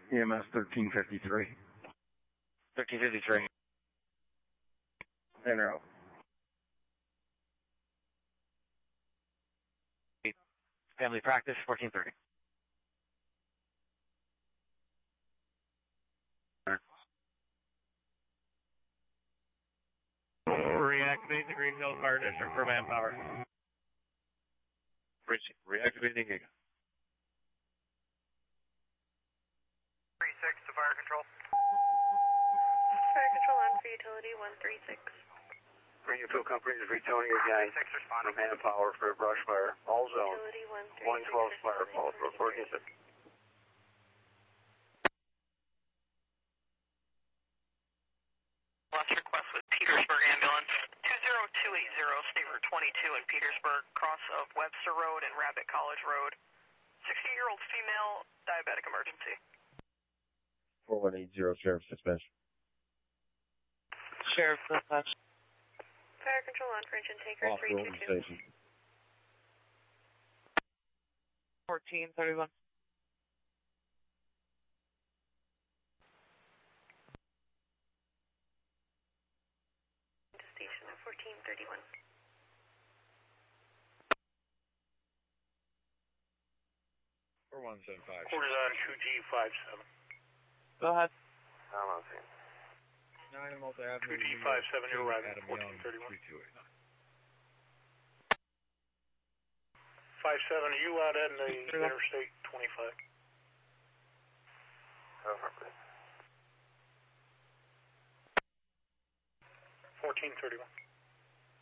EMS 1353. 1353. In route. Family practice, 1430. Reactivate the Greenhill Fire District for manpower. Reactivating Giga. 36 to fire control. Fire control on for utility 136. Bring your fuel company to Bretonia again from manpower for a brush fire. All zones. Utility 112 fire call for 14. Last request with Petersburg Ambulance. 20280, stay for 22 in Petersburg, cross of Webster Road and Rabbit College Road. 60-year-old female, diabetic emergency. 4180, Sheriff's Dispatch. Sheriff Dispatch. Fire control on for engine taker Off Golden 322. Station. 1431. To station at 1431. Or 175. Quarters on 2G57. Go ahead. I'm on scene. 9 Malta Avenue. 2G57, you're arriving at Adam Young, 1431. 328. 57, are you out at the Interstate 25? Over, please. 1431.